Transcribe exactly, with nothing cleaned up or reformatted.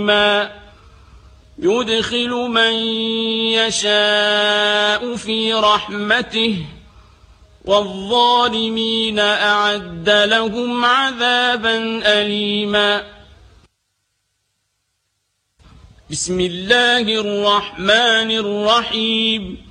أليما يدخل من يشاء في رحمته والظالمين أعد لهم عذابا أليما. بسم الله الرحمن الرحيم